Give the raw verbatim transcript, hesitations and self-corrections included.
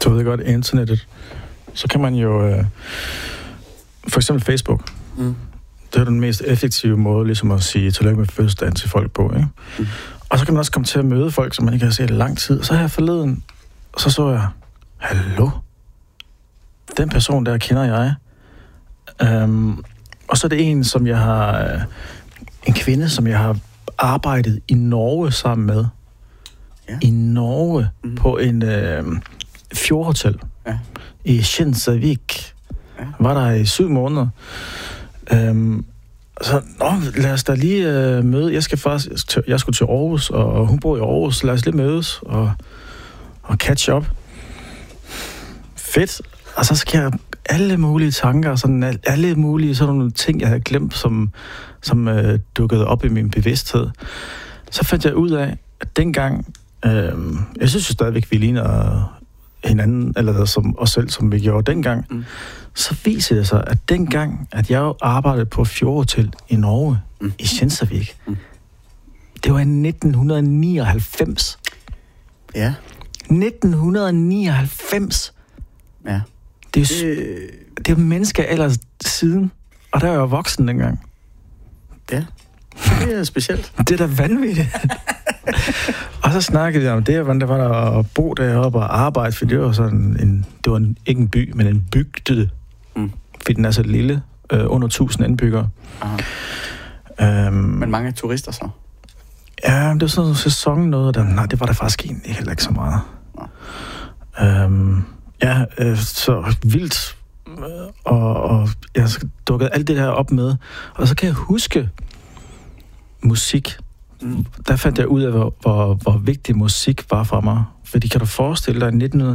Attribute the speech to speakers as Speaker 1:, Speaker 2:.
Speaker 1: du ved godt, internettet, så kan man jo, øh, for eksempel Facebook, mm. det er den mest effektive måde, ligesom at sige tillykke med fødselsdagen til folk på, ikke? Mm. Og så kan man også komme til at møde folk, som man ikke har set i lang tid. Så her forleden, så så jeg, hallo? Den person der kender jeg. Um, og så er det en, som jeg har, en kvinde, som jeg har arbejdet i Norge sammen med. Ja. I Norge, mm. på en øh, fjordhotel. Ja. I Kinsarvik. Ja. Var der i syv måneder. Um, så, nå, lad os da lige øh, møde. Jeg skal faktisk, jeg skulle til Aarhus, og hun bor i Aarhus, så lad os lige mødes og, og catch up. Fedt. Og så skal jeg alle mulige tanker, sådan alle mulige sådan nogle ting, jeg havde glemt, som, som øh, dukkede op i min bevidsthed. Så fandt jeg ud af, at dengang, øh, jeg synes jo stadigvæk, vi ligner hinanden, eller som os selv, som vi gjorde dengang, mm. så viser det sig, at dengang, at jeg arbejdede på Fjordhotel i Norge, mm. i Kinsarvik, mm. det var i nitten nioghalvfems.
Speaker 2: Ja.
Speaker 1: nitten nioghalvfems.
Speaker 2: Ja.
Speaker 1: Det er jo det... det er mennesker ellers siden, og der var jeg voksen dengang.
Speaker 2: Ja, det er specielt.
Speaker 1: Det er da vanvittigt. Og så snakkede vi om det, hvordan det var der at bo deroppe og arbejde, for det var sådan en, det var en, ikke en by, men en bygde, mm. fordi den er så lille, øh, under tusind indbyggere.
Speaker 2: Um, men mange turister så?
Speaker 1: Ja, det var sådan en sæson noget, der, nej, det var der faktisk egentlig heller ikke så meget. Um, ja, øh, så vildt, og, og jeg dukkede alt det der op med, og så kan jeg huske musik. Mm. Der fandt jeg ud af, hvor, hvor, hvor vigtig musik var for mig. Fordi kan du forestille dig, i nitten